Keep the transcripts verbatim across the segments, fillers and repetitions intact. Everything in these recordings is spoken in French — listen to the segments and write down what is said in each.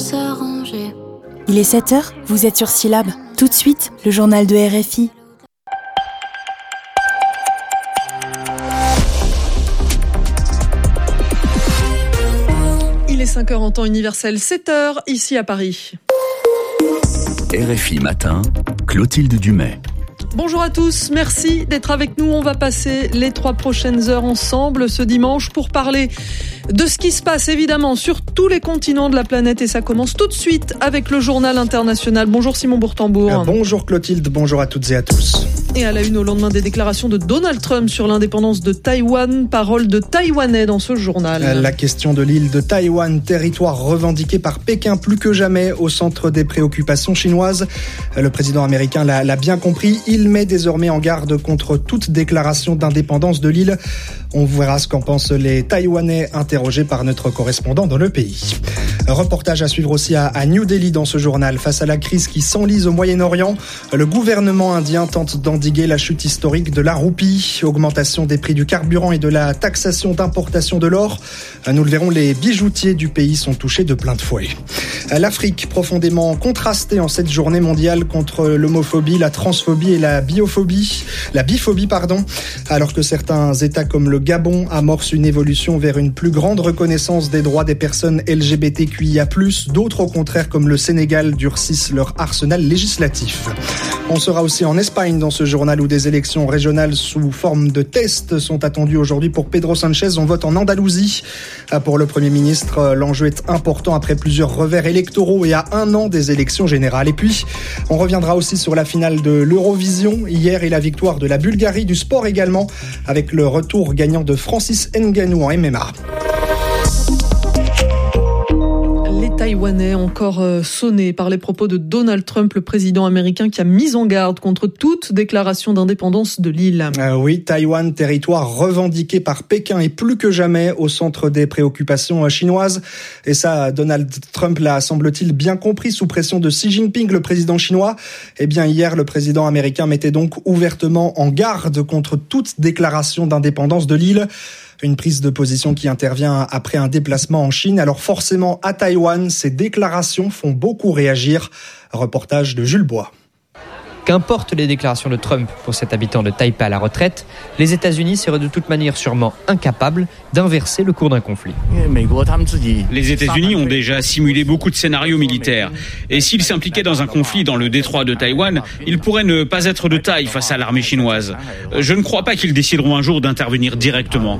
s'arranger. Il est sept heures, vous êtes sur Syllab. Tout de suite, le journal de R F I. Il est cinq heures en temps universel, sept heures ici à Paris. R F I Matin, Clotilde Dumais. Bonjour à tous, merci d'être avec nous. On va passer les trois prochaines heures ensemble ce dimanche pour parler de ce qui se passe évidemment sur tous les continents de la planète et ça commence tout de suite avec le journal international. Bonjour Simon Bourtambour. Euh, bonjour Clotilde, bonjour à toutes et à tous. Et à la une au lendemain des déclarations de Donald Trump sur l'indépendance de Taïwan, parole de Taïwanais dans ce journal. La question de l'île de Taïwan, territoire revendiqué par Pékin plus que jamais au centre des préoccupations chinoises. Le président américain l'a, l'a bien compris, il met désormais en garde contre toute déclaration d'indépendance de l'île. On verra ce qu'en pensent les Taïwanais interrogés par notre correspondant dans le pays. Reportage à suivre aussi à, à New Delhi dans ce journal. Face à la crise qui s'enlise au Moyen-Orient, le gouvernement indien tente d'endiguer la chute historique de la roupie, augmentation des prix du carburant et de la taxation d'importation de l'or. Nous le verrons, les bijoutiers du pays sont touchés de plein de fouet. L'Afrique, profondément contrastée en cette journée mondiale contre l'homophobie, la transphobie et la biophobie, la biphobie, pardon, alors que certains États comme le Gabon amorcent une évolution vers une plus grande reconnaissance des droits des personnes L G B T Q I A plus, d'autres au contraire comme le Sénégal durcissent leur arsenal législatif. On sera aussi en Espagne dans ce journal où des élections régionales sous forme de tests sont attendues aujourd'hui pour Pedro Sánchez. On vote en Andalousie. Pour le Premier ministre, l'enjeu est important après plusieurs revers électoraux et à un an des élections générales. Et puis, on reviendra aussi sur la finale de l'Eurovision hier et la victoire de la Bulgarie, du sport également, avec le retour gagnant de Francis Ngannou en M M A. Les Taïwanais encore sonnés par les propos de Donald Trump, le président américain qui a mis en garde contre toute déclaration d'indépendance de l'île. Euh, oui, Taïwan, territoire revendiqué par Pékin et plus que jamais au centre des préoccupations chinoises. Et ça, Donald Trump l'a, semble-t-il, bien compris sous pression de Xi Jinping, le président chinois. Eh bien, hier, le président américain mettait donc ouvertement en garde contre toute déclaration d'indépendance de l'île. Une prise de position qui intervient après un déplacement en Chine. Alors forcément, à Taïwan, ces déclarations font beaucoup réagir. Reportage de Jules Bois. Qu'importe les déclarations de Trump pour cet habitant de Taipei à la retraite, les États-Unis seraient de toute manière sûrement incapables d'inverser le cours d'un conflit. Les États-Unis ont déjà simulé beaucoup de scénarios militaires. Et s'ils s'impliquaient dans un conflit dans le détroit de Taïwan, ils pourraient ne pas être de taille face à l'armée chinoise. Je ne crois pas qu'ils décideront un jour d'intervenir directement.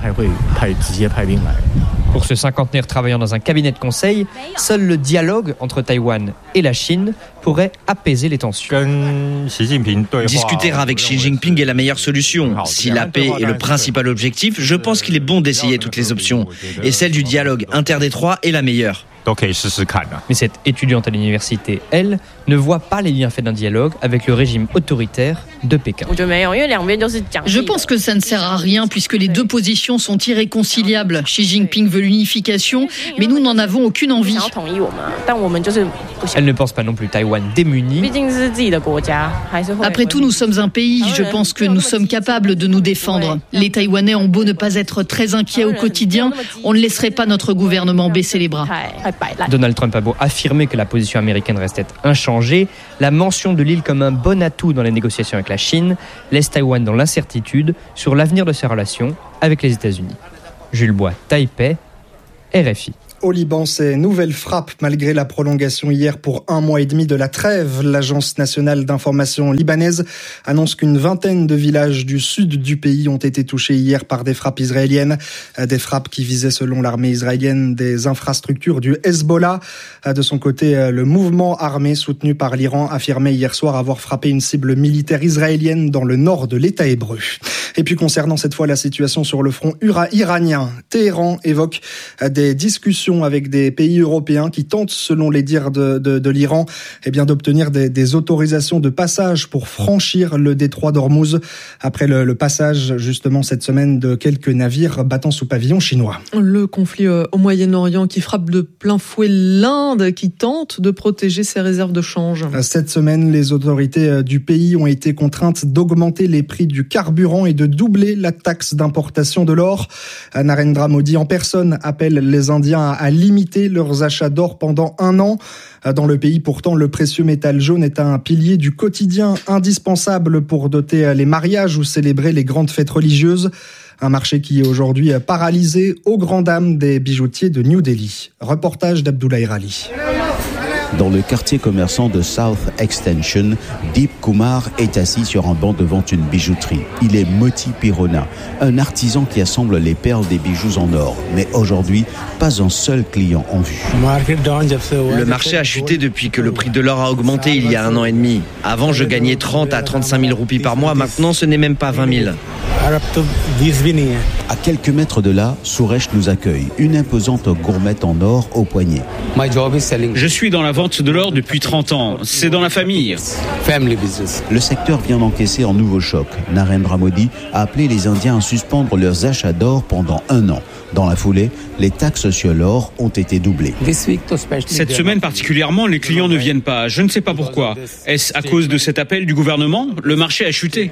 Pour ce cinquantenaire travaillant dans un cabinet de conseil, seul le dialogue entre Taïwan et la Chine pourrait apaiser les tensions. Discuter avec Xi Jinping est la meilleure solution. Si la paix est le principal objectif, je pense qu'il est bon d'essayer toutes les options. Et celle du dialogue interdétroit est la meilleure. Mais cette étudiante à l'université, elle, ne voit pas les bienfaits d'un dialogue avec le régime autoritaire de Pékin. Je pense que ça ne sert à rien puisque les deux positions sont irréconciliables. Xi Jinping veut l'unification, mais nous n'en avons aucune envie. Elle ne pense pas non plus Taïwan démunie. Après tout, nous sommes un pays. Je pense que nous sommes capables de nous défendre. Les Taïwanais ont beau ne pas être très inquiets au quotidien, on ne laisserait pas notre gouvernement baisser les bras. Donald Trump a beau affirmer que la position américaine restait inchangée, la mention de l'île comme un bon atout dans les négociations avec la Chine laisse Taïwan dans l'incertitude sur l'avenir de ses relations avec les États-Unis. Jules Bois, Taipei, R F I. Au Liban, ces nouvelles frappes malgré la prolongation hier pour un mois et demi de la trêve. L'Agence nationale d'information libanaise annonce qu'une vingtaine de villages du sud du pays ont été touchés hier par des frappes israéliennes. Des frappes qui visaient, selon l'armée israélienne, des infrastructures du Hezbollah. De son côté, le mouvement armé soutenu par l'Iran affirmait hier soir avoir frappé une cible militaire israélienne dans le nord de l'État hébreu. Et puis concernant cette fois la situation sur le front iranien, Téhéran évoque des discussions avec des pays européens qui tentent, selon les dires de, de, de l'Iran, eh bien, d'obtenir des, des autorisations de passage pour franchir le détroit d'Ormuz après le, le passage, justement, cette semaine de quelques navires battant sous pavillon chinois. Le conflit au Moyen-Orient qui frappe de plein fouet l'Inde qui tente de protéger ses réserves de change. Cette semaine, les autorités du pays ont été contraintes d'augmenter les prix du carburant et de de doubler la taxe d'importation de l'or. Narendra Modi en personne appelle les Indiens à limiter leurs achats d'or pendant un an. Dans le pays, pourtant, le précieux métal jaune est un pilier du quotidien indispensable pour doter les mariages ou célébrer les grandes fêtes religieuses. Un marché qui est aujourd'hui paralysé aux grandes dames des bijoutiers de New Delhi. Reportage d'Abdoulaye Rali. Dans le quartier commerçant de South Extension, Deep Kumar est assis sur un banc devant une bijouterie. Il est Moti Pirona, un artisan qui assemble les perles des bijoux en or. Mais aujourd'hui, pas un seul client en vue. Le marché a chuté depuis que le prix de l'or a augmenté il y a un an et demi. Avant, je gagnais trente à trente-cinq mille roupies par mois. Maintenant, ce n'est même pas vingt mille. À quelques mètres de là, Suresh nous accueille, une imposante gourmette en or au poignet. Je suis dans la vente de l'or depuis trente ans. C'est dans la famille. Le secteur vient d'encaisser un nouveau choc. Narendra Modi a appelé les Indiens à suspendre leurs achats d'or pendant un an. Dans la foulée, les taxes sur l'or ont été doublées. Cette semaine particulièrement, les clients ne viennent pas. Je ne sais pas pourquoi. Est-ce à cause de cet appel du gouvernement ? Le marché a chuté.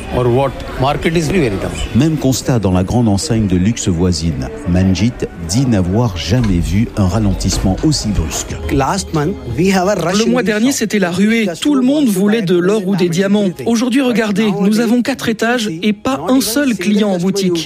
Même constat dans la grande enseigne de luxe voisine. Manjit dit n'avoir jamais vu un ralentissement aussi brusque. Le mois dernier, c'était la ruée. Tout le monde voulait de l'or ou des diamants. Aujourd'hui, regardez, nous avons quatre étages et pas un seul client en boutique.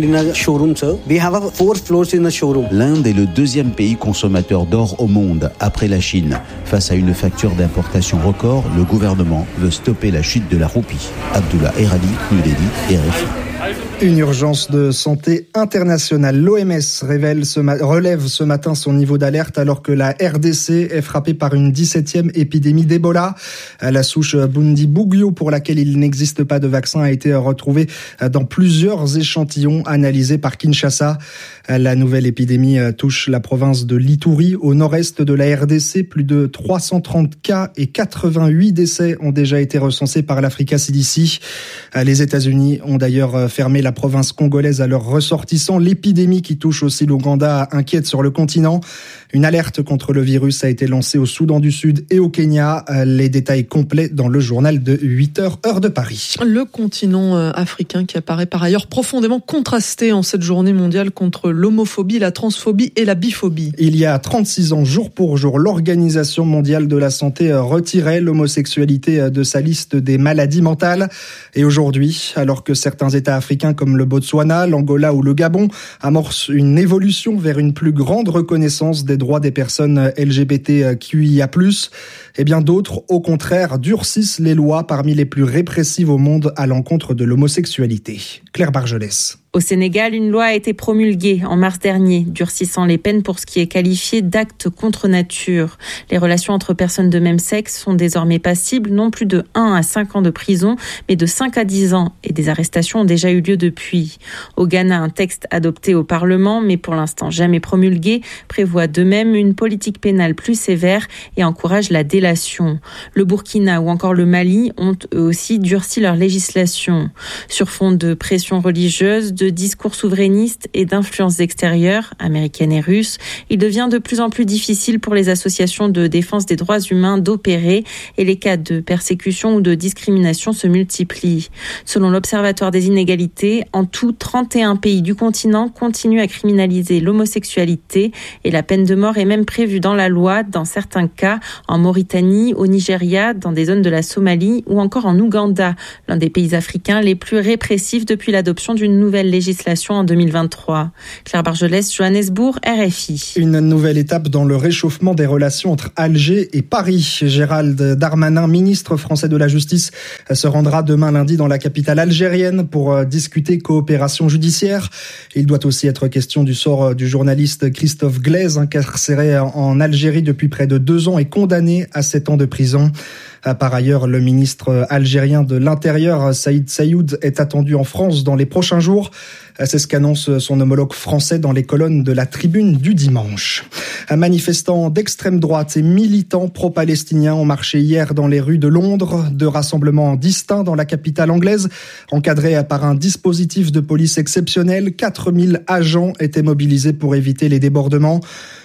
L'Inde est le deuxième pays consommateur d'or au monde, après la Chine. Face à une facture d'importation record, le gouvernement veut stopper la chute de la roupie. Abdullah Erali, New Delhi, R F I. Une urgence de santé internationale. L'O M S révèle ce ma- relève ce matin son niveau d'alerte alors que la R D C est frappée par une dix-septième épidémie d'Ebola. La souche Bundibugyo, pour laquelle il n'existe pas de vaccin, a été retrouvée dans plusieurs échantillons analysés par Kinshasa. La nouvelle épidémie touche la province de l'Ituri, au nord-est de la R D C. Plus de trois cent trente cas et quatre-vingt-huit décès ont déjà été recensés par l'Africa C D C. Les États-Unis ont d'ailleurs fermé la province congolaise à leurs ressortissants. L'épidémie qui touche aussi l'Ouganda inquiète sur le continent. Une alerte contre le virus a été lancée au Soudan du Sud et au Kenya. Les détails complets dans le journal de huit heures, heure de Paris. Le continent africain qui apparaît par ailleurs profondément contrasté en cette journée mondiale contre l'homophobie, la transphobie et la biphobie. Il y a trente-six ans, jour pour jour, l'Organisation mondiale de la santé retirait l'homosexualité de sa liste des maladies mentales. Et aujourd'hui, alors que certains États africains comme le Botswana, l'Angola ou le Gabon amorcent une évolution vers une plus grande reconnaissance des droits des personnes L G B T Q I A plus, et bien d'autres, au contraire, durcissent les lois parmi les plus répressives au monde à l'encontre de l'homosexualité. Claire Bargelès. Au Sénégal, une loi a été promulguée en mars dernier, durcissant les peines pour ce qui est qualifié d'acte contre nature. Les relations entre personnes de même sexe sont désormais passibles, non plus de un à cinq ans de prison, mais de cinq à dix ans, et des arrestations ont déjà eu lieu depuis. Au Ghana, un texte adopté au Parlement, mais pour l'instant jamais promulgué, prévoit de même une politique pénale plus sévère et encourage la délation. Le Burkina ou encore le Mali ont eux aussi durci leur législation. Sur fond de pression religieuse, de discours souverainistes et d'influences extérieures, américaines et russes, il devient de plus en plus difficile pour les associations de défense des droits humains d'opérer et les cas de persécution ou de discrimination se multiplient. Selon l'Observatoire des inégalités, en tout, trente et un pays du continent continuent à criminaliser l'homosexualité et la peine de mort est même prévue dans la loi dans certains cas en Mauritanie, au Nigeria, dans des zones de la Somalie ou encore en Ouganda, l'un des pays africains les plus répressifs depuis l'adoption d'une nouvelle législation en deux mille vingt-trois. Claire Bargelès, Johannesburg, R F I. Une nouvelle étape dans le réchauffement des relations entre Alger et Paris. Gérald Darmanin, ministre français de la Justice, se rendra demain lundi dans la capitale algérienne pour discuter coopération judiciaire. Il doit aussi être question du sort du journaliste Christophe Glaise, incarcéré en Algérie depuis près de deux ans et condamné à sept ans de prison. Par ailleurs, le ministre algérien de l'Intérieur, Saïd Saïoud, est attendu en France dans les prochains jours. C'est ce qu'annonce son homologue français dans les colonnes de la Tribune du dimanche. Manifestants d'extrême droite et militants pro-palestiniens ont marché hier dans les rues de Londres. Deux rassemblements distincts dans la capitale anglaise, encadrés par un dispositif de police exceptionnel. quatre mille agents étaient mobilisés pour éviter les débordements.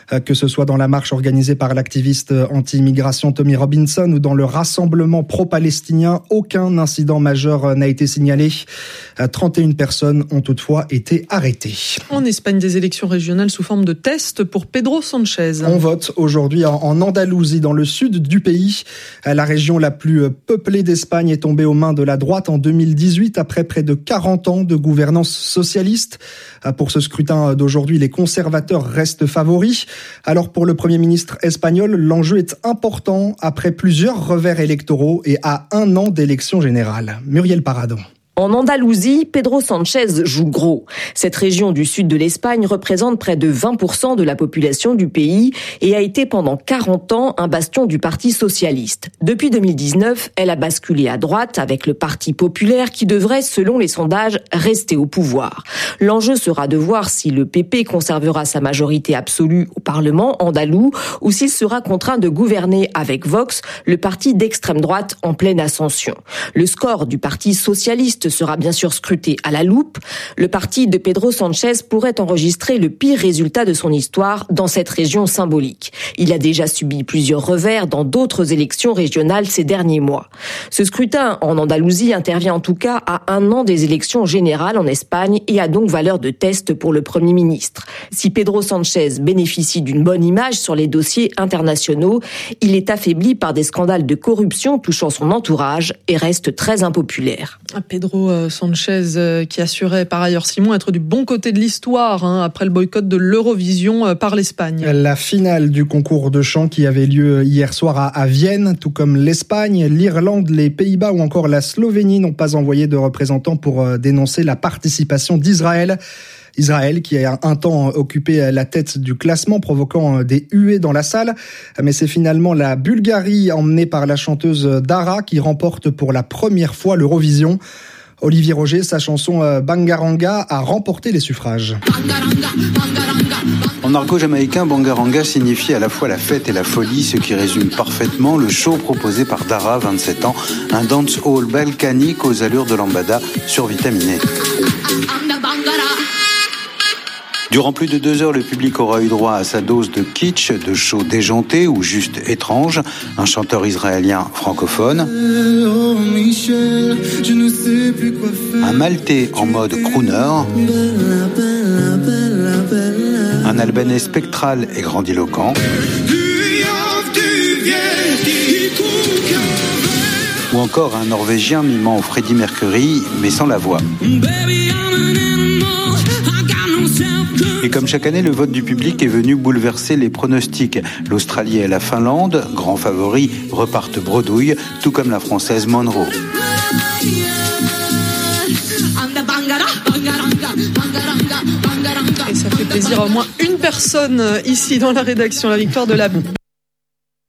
que ce soit dans la marche organisée par l'activiste anti-immigration Tommy Robinson ou dans le rassemblement pro-palestinien. Aucun incident majeur n'a été signalé. trente et une personnes ont toutefois été arrêtées. En Espagne, des élections régionales sous forme de test pour Pedro Sánchez. On vote aujourd'hui en Andalousie, dans le sud du pays. La région la plus peuplée d'Espagne est tombée aux mains de la droite en deux mille dix-huit après près de quarante ans de gouvernance socialiste. Pour ce scrutin d'aujourd'hui, les conservateurs restent favoris. Alors pour le Premier ministre espagnol, l'enjeu est important après plusieurs revers électoraux et à un an d'élection générale. Muriel Paradon. En Andalousie, Pedro Sánchez joue gros. Cette région du sud de l'Espagne représente près de vingt pour cent de la population du pays et a été pendant quarante ans un bastion du Parti socialiste. Depuis deux mille dix-neuf, elle a basculé à droite avec le Parti populaire qui devrait, selon les sondages, rester au pouvoir. L'enjeu sera de voir si le P P conservera sa majorité absolue au Parlement andalou ou s'il sera contraint de gouverner avec Vox, le parti d'extrême droite en pleine ascension. Le score du Parti socialiste sera bien sûr scruté à la loupe. Le parti de Pedro Sánchez pourrait enregistrer le pire résultat de son histoire dans cette région symbolique. Il a déjà subi plusieurs revers dans d'autres élections régionales ces derniers mois. Ce scrutin en Andalousie intervient en tout cas à un an des élections générales en Espagne et a donc valeur de test pour le Premier ministre. Si Pedro Sánchez bénéficie d'une bonne image sur les dossiers internationaux, il est affaibli par des scandales de corruption touchant son entourage et reste très impopulaire. Pedro Sánchez qui assurait par ailleurs, Simon, être du bon côté de l'histoire hein, après le boycott de l'Eurovision par l'Espagne. La finale du concours de chant qui avait lieu hier soir à, à Vienne, tout comme l'Espagne, l'Irlande, les Pays-Bas ou encore la Slovénie n'ont pas envoyé de représentants pour dénoncer la participation d'Israël. Israël qui a un temps occupé la tête du classement, provoquant des huées dans la salle. Mais c'est finalement la Bulgarie, emmenée par la chanteuse Dara, qui remporte pour la première fois l'Eurovision. Olivier Roger, sa chanson Bangaranga a remporté les suffrages. En argot jamaïcain, Bangaranga signifie à la fois la fête et la folie, ce qui résume parfaitement le show proposé par Dara, vingt-sept ans, un dance-hall balkanique aux allures de lambada survitaminé. Durant plus de deux heures, le public aura eu droit à sa dose de kitsch, de show déjanté ou juste étrange. Un chanteur israélien francophone. Un maltais en mode crooner. Un albanais spectral et grandiloquent. Ou encore un norvégien mimant Freddie Mercury, mais sans la voix. Et comme chaque année, le vote du public est venu bouleverser les pronostics. L'Australie et la Finlande, grands favoris, repartent bredouille, tout comme la Française Monroe. Et ça fait plaisir à au moins une personne ici dans la rédaction, la victoire de la